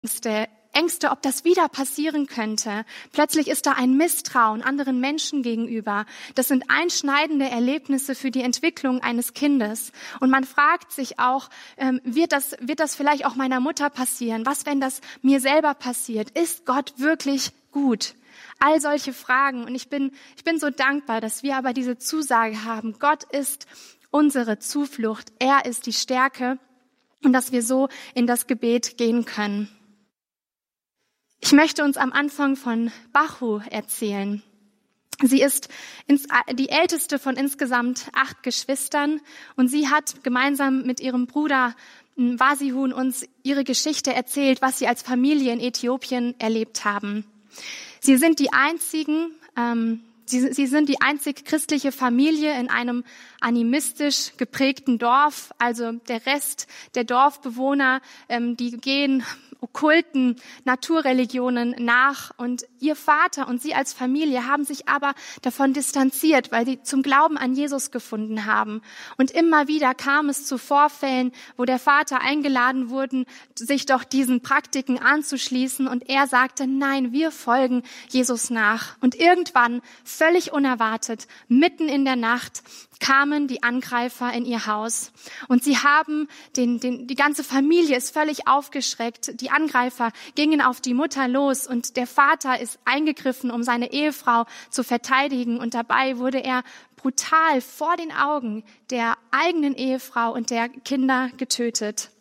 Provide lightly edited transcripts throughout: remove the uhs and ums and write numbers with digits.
Todängste, Ängste, ob das wieder passieren könnte. Plötzlich ist da ein Misstrauen anderen Menschen gegenüber. Das sind einschneidende Erlebnisse für die Entwicklung eines Kindes. Und man fragt sich auch, wird das vielleicht auch meiner Mutter passieren? Was, wenn das mir selber passiert? Ist Gott wirklich gut? All solche Fragen. Und ich bin so dankbar, dass wir aber diese Zusage haben. Gott ist unsere Zuflucht. Er ist die Stärke. Und dass wir so in das Gebet gehen können. Ich möchte uns am Anfang von Bachu erzählen. Sie ist die älteste von insgesamt 8 Geschwistern und sie hat gemeinsam mit ihrem Bruder Wasihun uns ihre Geschichte erzählt, was sie als Familie in Äthiopien erlebt haben. Sie sind die einzig christliche Familie in einem animistisch geprägten Dorf. Also der Rest der Dorfbewohner, die gehen okkulten Naturreligionen nach. Und ihr Vater und sie als Familie haben sich aber davon distanziert, weil sie zum Glauben an Jesus gefunden haben. Und immer wieder kam es zu Vorfällen, wo der Vater eingeladen wurde, sich doch diesen Praktiken anzuschließen. Und er sagte, nein, wir folgen Jesus nach. Und irgendwann, völlig unerwartet, mitten in der Nacht, kamen die Angreifer in ihr Haus. Und sie haben die ganze Familie ist völlig aufgeschreckt. Die Angreifer gingen auf die Mutter los und der Vater ist eingegriffen, um seine Ehefrau zu verteidigen. Und dabei wurde er brutal vor den Augen der eigenen Ehefrau und der Kinder getötet.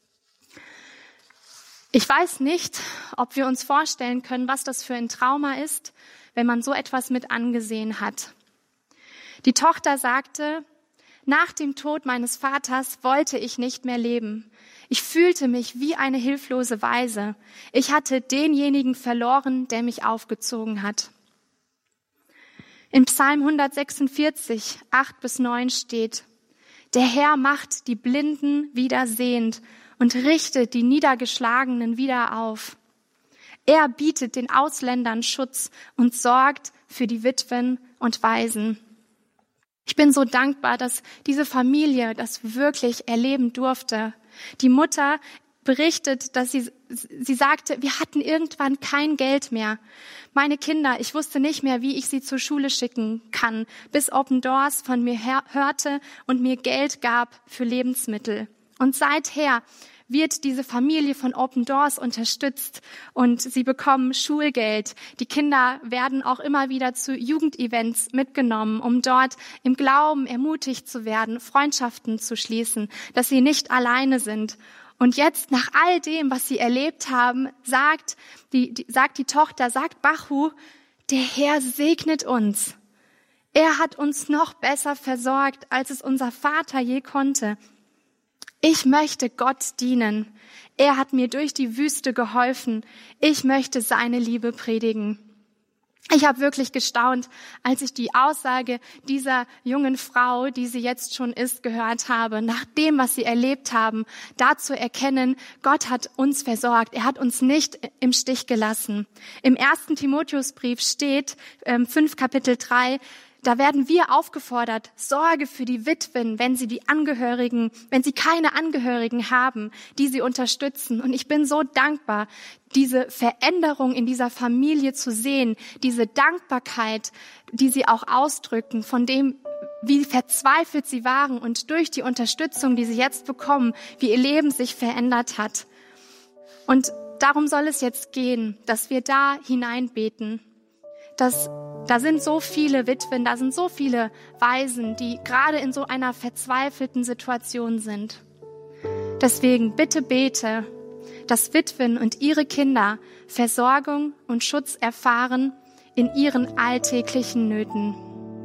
Ich weiß nicht, ob wir uns vorstellen können, was das für ein Trauma ist, wenn man so etwas mit angesehen hat. Die Tochter sagte, nach dem Tod meines Vaters wollte ich nicht mehr leben. Ich fühlte mich wie eine hilflose Waise. Ich hatte denjenigen verloren, der mich aufgezogen hat. In Psalm 146, 8-9 steht, der Herr macht die Blinden wieder sehend und richtet die Niedergeschlagenen wieder auf. Er bietet den Ausländern Schutz und sorgt für die Witwen und Waisen. Ich bin so dankbar, dass diese Familie das wirklich erleben durfte. Die Mutter berichtet, dass sie sagte, wir hatten irgendwann kein Geld mehr. Meine Kinder, ich wusste nicht mehr, wie ich sie zur Schule schicken kann, bis Open Doors von mir hörte und mir Geld gab für Lebensmittel. Und seither wird diese Familie von Open Doors unterstützt und sie bekommen Schulgeld. Die Kinder werden auch immer wieder zu Jugendevents mitgenommen, um dort im Glauben ermutigt zu werden, Freundschaften zu schließen, dass sie nicht alleine sind. Und jetzt, nach all dem, was sie erlebt haben, sagt die Tochter, sagt Bachu, der Herr segnet uns. Er hat uns noch besser versorgt, als es unser Vater je konnte. Ich möchte Gott dienen. Er hat mir durch die Wüste geholfen. Ich möchte seine Liebe predigen. Ich habe wirklich gestaunt, als ich die Aussage dieser jungen Frau, die sie jetzt schon ist, gehört habe. Nach dem, was sie erlebt haben, da zu erkennen, Gott hat uns versorgt. Er hat uns nicht im Stich gelassen. Im 1. Timotheusbrief steht, 5 Kapitel 3, da werden wir aufgefordert, Sorge für die Witwen, wenn sie keine Angehörigen haben, die sie unterstützen. Und ich bin so dankbar, diese Veränderung in dieser Familie zu sehen, diese Dankbarkeit, die sie auch ausdrücken, von dem, wie verzweifelt sie waren und durch die Unterstützung, die sie jetzt bekommen, wie ihr Leben sich verändert hat. Und darum soll es jetzt gehen, dass wir da hineinbeten, da sind so viele Witwen, da sind so viele Waisen, die gerade in so einer verzweifelten Situation sind. Deswegen bitte bete, dass Witwen und ihre Kinder Versorgung und Schutz erfahren in ihren alltäglichen Nöten.